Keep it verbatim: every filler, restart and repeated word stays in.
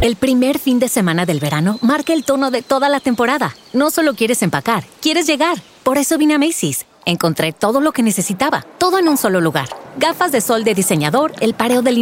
El primer fin de semana del verano marca el tono de toda la temporada. No solo quieres empacar, quieres llegar. Por eso vine a Macy's. Encontré todo lo que necesitaba, todo en un solo lugar. Gafas de sol de diseñador, el pareo de